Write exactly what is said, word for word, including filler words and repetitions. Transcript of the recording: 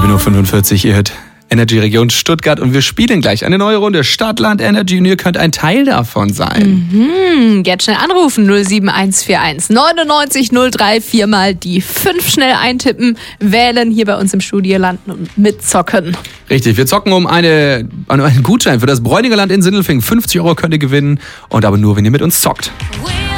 sieben Uhr fünfundvierzig, ihr hört Energy Region Stuttgart und wir spielen gleich eine neue Runde Stadt, Land, Energy und ihr könnt ein Teil davon sein. Mhm, jetzt schnell anrufen, null sieben eins vier eins neunundneunzig null drei, viermal die fünf schnell eintippen, wählen, hier bei uns im Studio landen und mitzocken. Richtig, wir zocken um, eine, um einen Gutschein für das Bräuninger Land in Sindelfingen. fünfzig Euro könnt ihr gewinnen und aber nur, wenn ihr mit uns zockt.